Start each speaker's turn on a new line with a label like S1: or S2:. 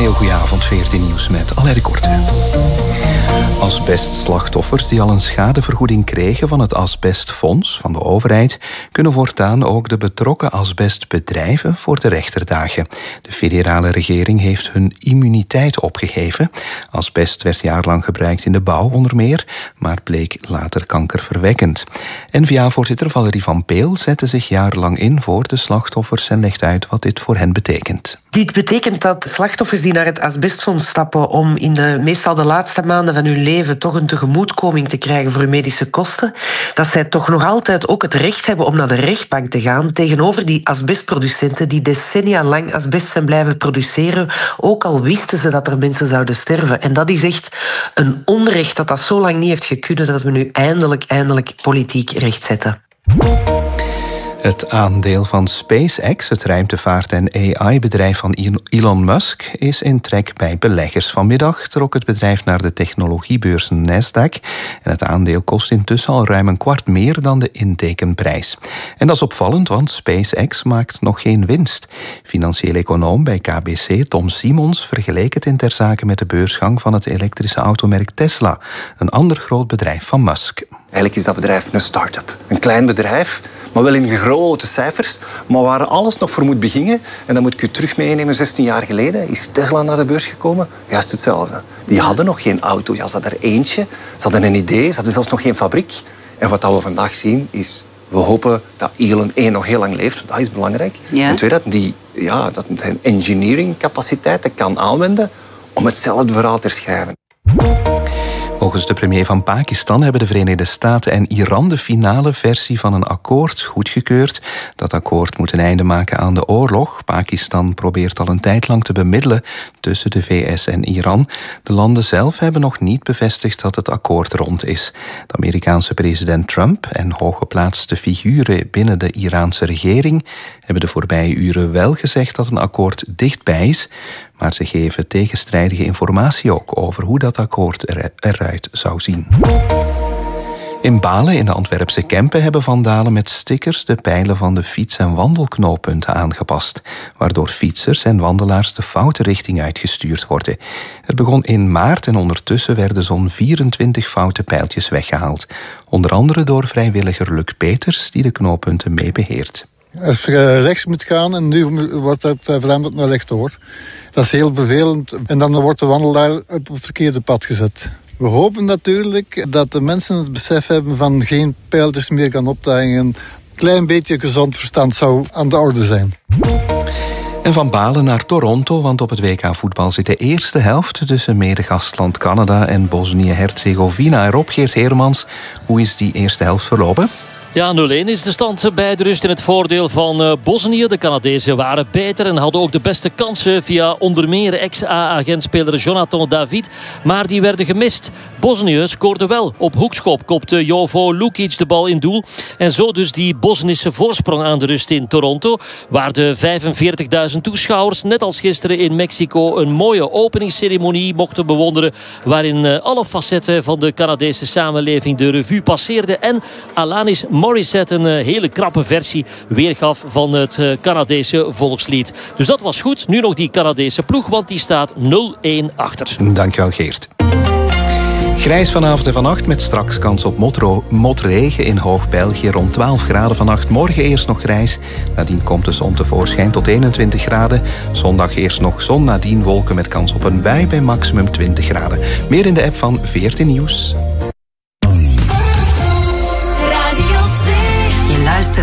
S1: heel goede avond, 14 Nieuws met Alain Korte. Asbestslachtoffers die al een schadevergoeding kregen van het Asbestfonds van de overheid kunnen voortaan ook de betrokken asbestbedrijven voor de rechter dagen. De federale regering heeft hun immuniteit opgeheven. Asbest werd jarenlang gebruikt in de bouw onder meer, maar bleek later kankerverwekkend. N-VA-voorzitter Valerie van Peel zette zich jarenlang in voor de slachtoffers en legt uit wat dit voor hen betekent.
S2: Dit betekent dat slachtoffers die naar het asbestfonds stappen om in meestal de laatste maanden van hun leven toch een tegemoetkoming te krijgen voor hun medische kosten, dat zij toch nog altijd ook het recht hebben om naar de rechtbank te gaan tegenover die asbestproducenten die decennia lang asbest zijn blijven produceren, ook al wisten ze dat er mensen zouden sterven. En dat is echt een onrecht dat zo lang niet heeft gekund, dat we nu eindelijk politiek rechtzetten.
S1: Het aandeel van SpaceX, het ruimtevaart- en AI-bedrijf van Elon Musk, is in trek bij beleggers. Vanmiddag trok het bedrijf naar de technologiebeurs Nasdaq en het aandeel kost intussen al ruim een kwart meer dan de intekenprijs. En dat is opvallend, want SpaceX maakt nog geen winst. Financieel econoom bij KBC, Tom Simons, vergeleek het in ter zake met de beursgang van het elektrische automerk Tesla, een ander groot bedrijf van Musk.
S3: Eigenlijk is dat bedrijf een start-up. Een klein bedrijf, maar wel in grote cijfers, maar waar alles nog voor moet beginnen. En dan moet ik u terug meenemen, 16 jaar geleden is Tesla naar de beurs gekomen. Juist hetzelfde. Die hadden nog geen auto. Ja, ze hadden er eentje, ze hadden een idee, ze hadden zelfs nog geen fabriek. En wat we vandaag zien is, we hopen dat Elon nog heel lang leeft, dat is belangrijk. Ja. En twee, dat zijn engineering capaciteiten kan aanwenden om hetzelfde verhaal te schrijven.
S1: Volgens de premier van Pakistan hebben de Verenigde Staten en Iran de finale versie van een akkoord goedgekeurd. Dat akkoord moet een einde maken aan de oorlog. Pakistan probeert al een tijd lang te bemiddelen tussen de VS en Iran. De landen zelf hebben nog niet bevestigd dat het akkoord rond is. De Amerikaanse president Trump en hooggeplaatste figuren binnen de Iraanse regering hebben de voorbije uren wel gezegd dat een akkoord dichtbij is. Maar ze geven tegenstrijdige informatie ook over hoe dat akkoord eruit zou zien. In Balen, in de Antwerpse Kempen, hebben vandalen met stickers de pijlen van de fiets- en wandelknooppunten aangepast, waardoor fietsers en wandelaars de foute richting uitgestuurd worden. Het begon in maart en ondertussen werden zo'n 24 foute pijltjes weggehaald. Onder andere door vrijwilliger Luc Peters, die de knooppunten mee beheert.
S4: Als je rechts moet gaan en nu wordt dat veranderd naar rechtdoor. Dat is heel vervelend. En dan wordt de wandelaar op het verkeerde pad gezet. We hopen natuurlijk dat de mensen het besef hebben van geen pijltjes meer gaan optuigen. Een klein beetje gezond verstand zou aan de orde zijn.
S1: En van Balen naar Toronto, want op het WK voetbal zit de eerste helft tussen medegastland Canada en Bosnië-Herzegovina erop. Geert Heermans, hoe is die eerste helft verlopen?
S5: Ja, 0-1 is de stand bij de rust in het voordeel van Bosnië. De Canadezen waren beter en hadden ook de beste kansen via onder meer ex-A-agentspeler Jonathan David. Maar die werden gemist. Bosnië scoorde wel. Op hoekschop kopte Jovo Lukic de bal in doel. En zo dus die Bosnische voorsprong aan de rust in Toronto. Waar de 45.000 toeschouwers, net als gisteren in Mexico, een mooie openingsceremonie mochten bewonderen. Waarin alle facetten van de Canadese samenleving de revue passeerden. En Alanis Morissette een hele krappe versie weergaf van het Canadese volkslied. Dus dat was goed. Nu nog die Canadese ploeg, want die staat 0-1 achter.
S1: Dankjewel, Geert. Grijs vanavond en vannacht met straks kans op motregen in Hoog-België rond 12 graden vannacht. Morgen eerst nog grijs, nadien komt de zon tevoorschijn tot 21 graden. Zondag eerst nog zon, nadien wolken met kans op een bui bij maximum 20 graden. Meer in de app van 14 Nieuws.